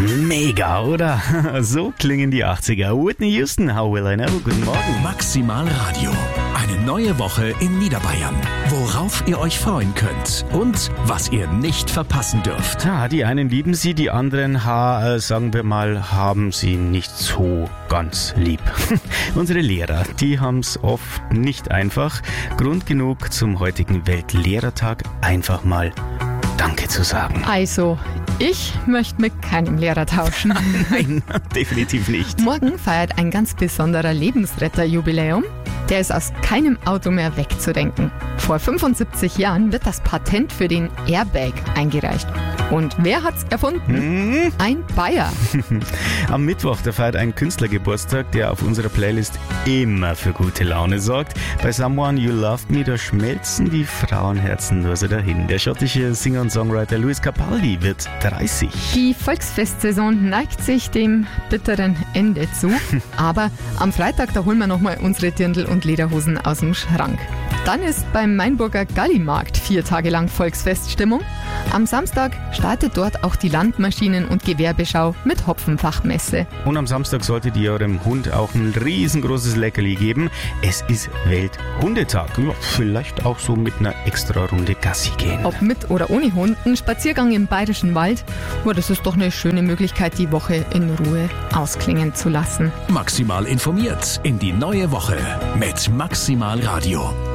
Mega, oder? So klingen die 80er. Whitney Houston, How Will I Know? Guten Morgen. Maximal Radio. Eine neue Woche in Niederbayern. Worauf ihr euch freuen könnt und was ihr nicht verpassen dürft. Ja, die einen lieben sie, die anderen, sagen wir mal, haben sie nicht so ganz lieb. Unsere Lehrer, die haben es oft nicht einfach. Grund genug zum heutigen Weltlehrertag einfach mal Danke zu sagen. Also, ich möchte mit keinem Lehrer tauschen. Nein, definitiv nicht. Morgen feiert ein ganz besonderer Lebensretter-Jubiläum. Der ist aus keinem Auto mehr wegzudenken. Vor 75 Jahren wird das Patent für den Airbag eingereicht. Und wer hat's erfunden? Ein Bayer. Am Mittwoch, da feiert ein Künstler Geburtstag, der auf unserer Playlist immer für gute Laune sorgt. Bei Someone You Loved Me, da schmelzen die Frauenherzen nur so dahin. Der schottische Singer und Songwriter Lewis Capaldi wird 30. Die Volksfestsaison neigt sich dem bitteren Ende zu. Aber am Freitag, da holen wir nochmal unsere Dirndl und Lederhosen aus dem Schrank. Dann ist beim Mainburger Gallimarkt 4 Tage lang Volksfeststimmung. Am Samstag startet dort auch die Landmaschinen- und Gewerbeschau mit Hopfenfachmesse. Und am Samstag solltet ihr eurem Hund auch ein riesengroßes Leckerli geben. Es ist Welthundetag. Ja, vielleicht auch so mit einer extra Runde Gassi gehen. Ob mit oder ohne Hund, ein Spaziergang im Bayerischen Wald, das ist doch eine schöne Möglichkeit, die Woche in Ruhe ausklingen zu lassen. Maximal informiert in die neue Woche mit Maximal Radio.